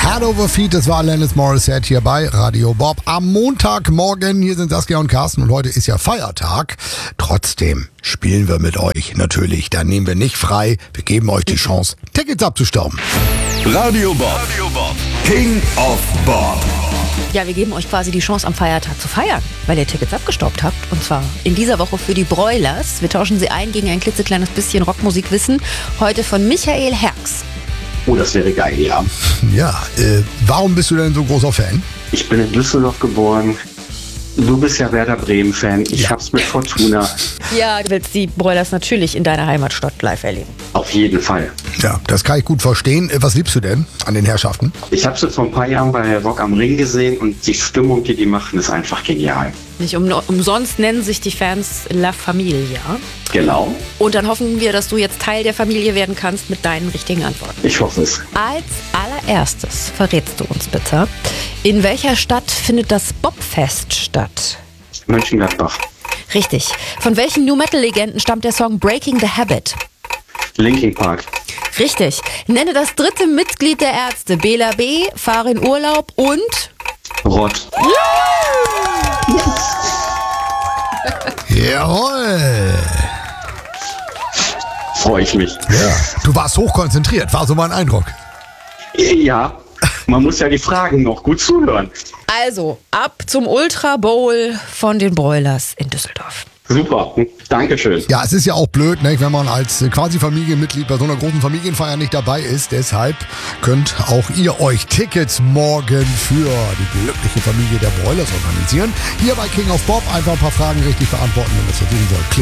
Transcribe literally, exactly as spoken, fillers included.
Head Over Feet, das war Alanis Morissette hier bei Radio Bob. Am Montagmorgen, hier sind Saskia und Carsten und heute ist ja Feiertag. Trotzdem spielen wir mit euch natürlich. Da nehmen wir nicht frei. Wir geben euch die Chance, Tickets abzustauben. Radio Bob, Radio Bob. King of Bob. Ja, wir geben euch quasi die Chance, am Feiertag zu feiern, weil ihr Tickets abgestaubt habt. Und zwar in dieser Woche für die Broilers. Wir tauschen sie ein gegen ein klitzekleines bisschen Rockmusikwissen. Heute von Michael Herx. Oh, das wäre geil, ja. Ja, äh, warum bist du denn so großer Fan? Ich bin in Düsseldorf geboren. Du bist ja Werder Bremen-Fan. Ich Ja. hab's mit Fortuna. Ja, du willst die Broilers natürlich in deiner Heimatstadt live erleben. Auf jeden Fall. Ja, das kann ich gut verstehen. Äh, Was liebst du denn an den Herrschaften? Ich habe sie vor ein paar Jahren bei Rock am Ring gesehen und die Stimmung, die die machen, ist einfach genial. Nicht um, umsonst nennen sich die Fans La Familia. Genau. Und dann hoffen wir, dass du jetzt Teil der Familie werden kannst mit deinen richtigen Antworten. Ich hoffe es. Als allererstes verrätst du uns bitte, in welcher Stadt findet das Bobfest statt? Mönchengladbach. Richtig. Von welchen New-Metal-Legenden stammt der Song Breaking the Habit? Linkin Park. Richtig. Nenne das dritte Mitglied der Ärzte. Bela B., fahre in Urlaub und... Rott. Jawohl! Freue ich mich. Ja. Du warst hochkonzentriert, war so mein Eindruck. Ja, man muss ja die Fragen noch gut zuhören. Also, ab zum Ultra Bowl von den Broilers in Düsseldorf. Super. Dankeschön. Ja, es ist ja auch blöd, ne, wenn man als äh, quasi Familienmitglied bei so einer großen Familienfeier nicht dabei ist. Deshalb könnt auch ihr euch Tickets morgen für die glückliche Familie der Broilers organisieren. Hier bei King of Bob einfach ein paar Fragen richtig beantworten, wenn das versuchen soll. Klickt